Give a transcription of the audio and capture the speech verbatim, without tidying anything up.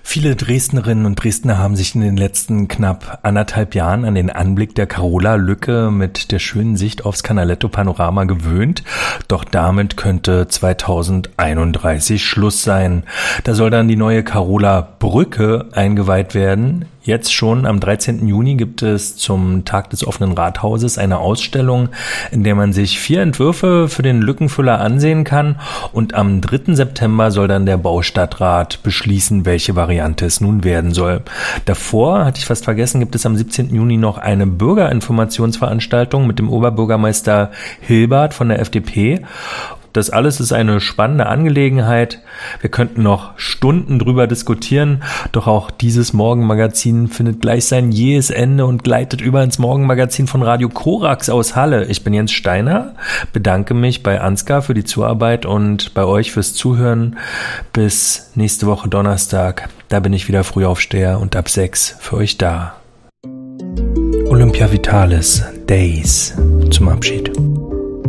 Viele Dresdnerinnen und Dresdner haben sich in den letzten knapp anderthalb Jahren an den Anblick der Carola-Lücke mit der schönen Sicht aufs Canaletto-Panorama gewöhnt. Doch damit könnte zweitausendeinunddreißig Schluss sein. Da soll dann die neue Carola-Brücke eingeweiht werden. Jetzt schon am dreizehnten Juni gibt es zum Tag des offenen Rathauses eine Ausstellung, in der man sich vier Entwürfe für den Lückenfüller ansehen kann. Und am dritten September soll dann der Baustadtrat beschließen, welche Variante es nun werden soll. Davor, hatte ich fast vergessen, gibt es am siebzehnten Juni noch eine Bürgerinformationsveranstaltung mit dem Oberbürgermeister Hilbert von der F D P. Das alles ist eine spannende Angelegenheit. Wir könnten noch Stunden drüber diskutieren, doch auch dieses Morgenmagazin findet gleich sein jähes Ende und gleitet über ins Morgenmagazin von Radio Korax aus Halle. Ich bin Jens Steiner, bedanke mich bei Ansgar für die Zuarbeit und bei euch fürs Zuhören. Bis nächste Woche Donnerstag. Da bin ich wieder Frühaufsteher und ab sechs für euch da. Olympia Vitalis Days zum Abschied.